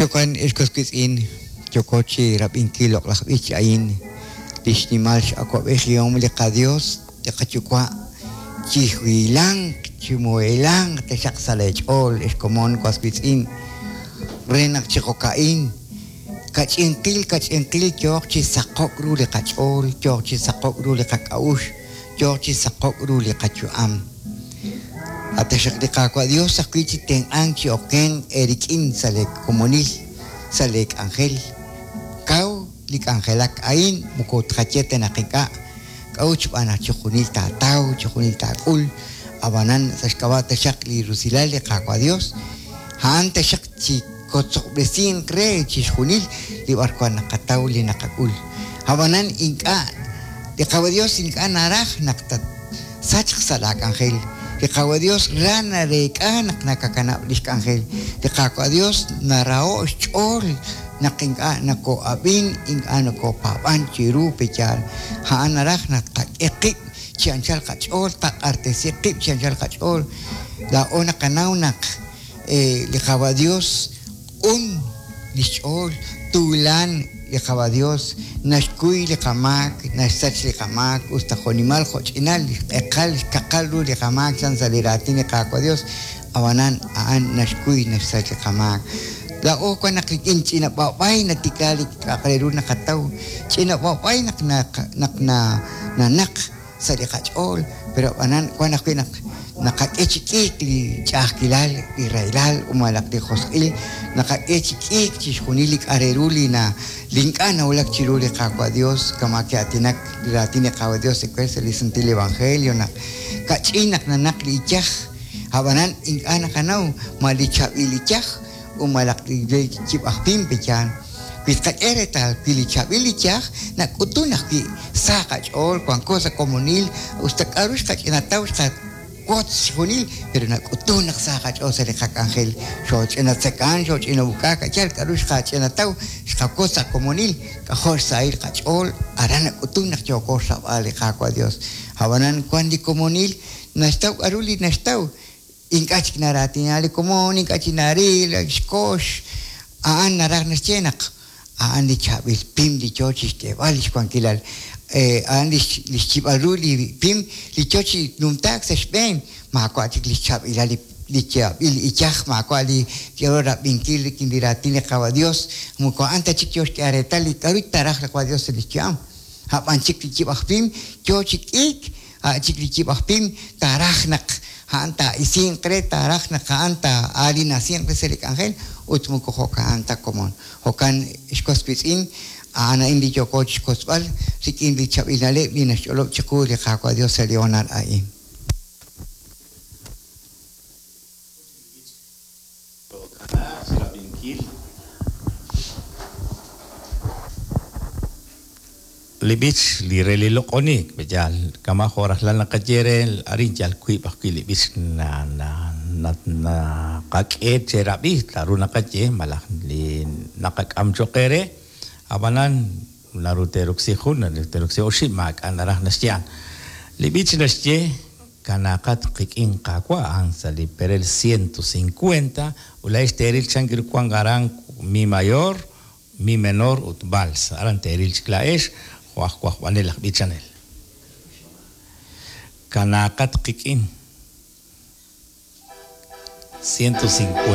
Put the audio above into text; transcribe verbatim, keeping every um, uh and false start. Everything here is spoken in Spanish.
Chokan iskoskin chokochi rabin kilo lakbich ain tishnimal akwabehiom lekadios tekachukwa chihuilang chimuelang tesaksalechol eskomon kwaspitzin renak chikokain kachintil kachintil chochi sakok ru lekachol chochi sakok ru lekakaush chochi sakok ru lekachuam atashak dekakwa Dios sakwichi ten anchi oken erikin salek komunil salek angel kau lik angelak ain mukot khachete nakika kau chupana chukunil tatau chukunil takul abanan saskawat tashak li rusilale kakwa Dios han tashak chi kotsok besin kre chishkunil li barko nakatau li nakakul abanan inka de kakwa Dios inka naraj naktat sachk salak angel de kakwa Dios rana reka nak nakakanap lis angel de kakwa Dios narao chol nakinga nako abin inga nako papan chiru pechal ha naraj nak ekik chianchal kachol tak artesi ekik chianchal kachol la ona kanau nak eh de kakwa Dios un lichol tulan le kakwa Dios nashkui le kamak nasach le kamak ustajonimal khochinal ekal kakalu le kamak san saliratin le kakwa Dios awanan aan nashkui nasach le kamak la o kwa nakikin china papay na tikali kakaleru nakataw china papay nak na nak na nanak sa likachol pero anan kwa nakinak nakakechikik li chakilal li railal umalak de khosil nakakechikik chishkunilik areruli na linkana ulak chiruli kakwa Dios kama que atinak latine kakwa Dios secuerse li sentil evangelio na kachinak nanak li chah habanan inkana kanau malichab ilichah umalak li chip ahpim pechan piskat eretal pilichab ilichah nak utunak ki sakachol kwan cosa komunil ustak arush kachinataw sa Kots hunil pero nak utunak sakach o sa lekak angel shoch ina sekan shoch ina buka kachal karush kach ina taw kakosa komunil kahor sair kachol arana utunak choko sa ale kakwa Dios hawanan kwan di komunil nastaw aruli nastaw inkach kinarati ali komun inkach nari skosh aan narak naschenak aan di chabil pim di chochis ke walis kwan kilal eh andis lichibaruli pim lichochi numtak sesben makwati lichab ilali lichab il ichach makwali kiora binkil kindiratine kawa Dios muko anta chikyos ke aretali karit taraj kawa Dios licham ha panchik lichibah pim chochi ik ha chik lichibah pim taraj nak ha anta isin kre taraj nak anta ali nasin peselik angel utmuko hoka anta komon hokan iskospitzin ana indi jokoch kosbal sik indi chabilale linas olop chku le kakwa Dios leonar ain libich li relilo konik bejal kama horas lan nakajere arinjal kui bakki libich na na na na kaket cerabi taru nakaje malah li nakakam chokere abanan narute ruksihun narute ruksihoshi mak anarah nasyan libich nasye kanakat kikin kakwa ang sa liberel ciento cincuenta ulay steril changir kuangarang mi mayor mi menor ut vals aran teril klaesh wah wah wanelak bichanel kanakat kikin ciento cincuenta